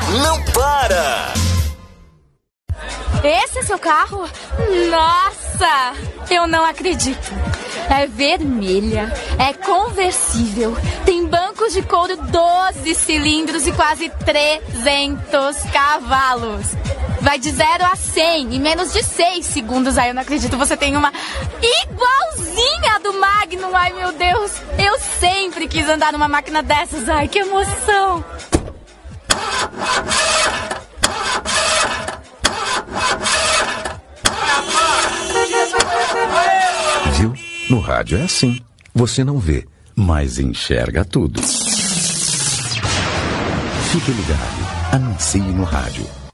não para! Esse é seu carro? Nossa! Eu não acredito. É vermelha, é conversível, tem bancos de couro 12 cilindros e quase 300 cavalos. Vai de 0 a 100 em menos de 6 segundos. Ai, eu não acredito, você tem uma igualzinha do Magnum. Ai, meu Deus, eu sempre quis andar numa máquina dessas. Ai, que emoção. Viu? No rádio é assim. Você não vê, mas enxerga tudo. Fique ligado. Anuncie no rádio.